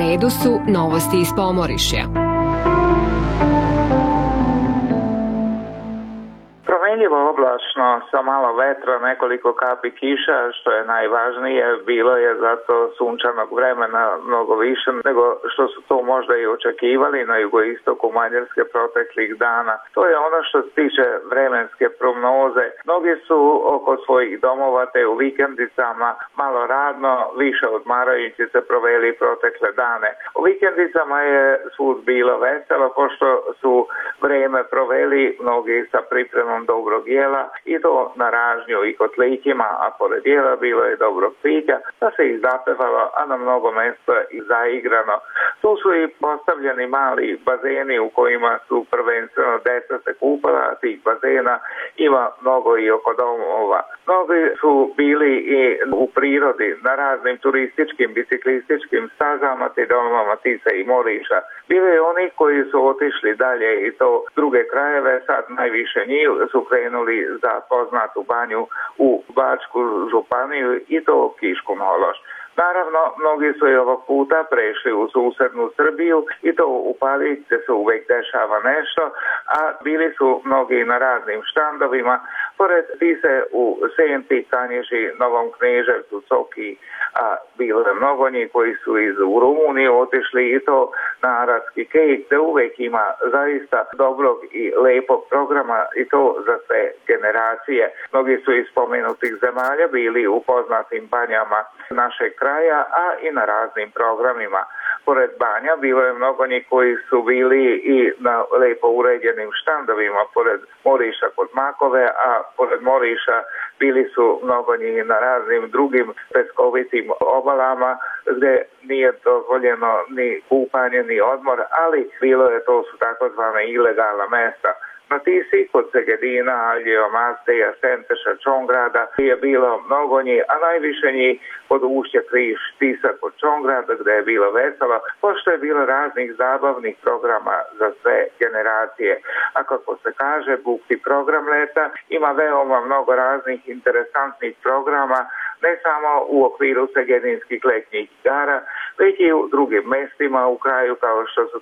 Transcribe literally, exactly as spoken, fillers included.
redu su novosti iz Pomorišja. Promjenjivo oblačno sa malo vetra, nekoliko kapi kiša, što je najvažnije, bilo je zato sunčanog vremena mnogo više nego što su to možda i očekivali na jugoistoku Mađarske proteklih dana. To je ono što se tiče vremenske prognoze. Mnogi su oko svojih domova te u vikendicama malo radno, više odmarajući se proveli protekle dane. U vikendicama je svud bilo veselo, pošto su vreme proveli mnogi sa pripremom dobrog jela i to na ražnju i kotlićima, a pored jela bilo je dobrog pića, da se i zapevalo, a na mnogo mjesta i zaigrano. Tu su i postavljeni mali bazeni u kojima su prvenstveno deca se kupala, a tih bazena ima mnogo i oko domova. Mnogi su bili i u prirodi na raznim turističkim, biciklističkim stazama te domama Tise i Moriša. Bili je oni koji su otišli dalje i to druge krajeve, sad najviše njih su krenuli za poznatu banju u Bačku županiju i to Kišku Mološ. Naravno, mnogi su i ovog puta prešli u susednu Srbiju i to u Palić se uvijek dešava nešto, a bili su mnogi na raznim štandovima, pored Tise u Senti, Kanjiži, Novom Kneževcu, Coki, a bilo je mnogo njih koji su iz u Rumuniju otišli i to na Aradski Kej, gde uvijek ima zaista dobrog i lepog programa i to za sve generacije. Mnogi su iz spomenutih zemalja bili u poznatim banjama našeg kraja, a i na raznim programima. Pored banja bilo je mnogo njih koji su bili i na lepo uređenim štandovima pored Moriša kod Makove, a pored Moriša bili su mnogo njih na raznim drugim peskovitim obalama gdje nije dozvoljeno ni kupanje ni odmor, ali bilo je, to su takozvane ilegalna mesta. Na Tisi kod Segedina, Aljeva, Masteja, Senteša, Čongrada je bilo mnogo njih, a najviše njih kod ušća Križ Tisa kod Čongrada gdje je bilo veselo, pošto je bilo raznih zabavnih programa za sve generacije. A kako se kaže, bukti program leta ima veoma mnogo raznih interesantnih programa, ne samo u okviru segedinskih letnjih igara, već i u drugim mestima u kraju kao što su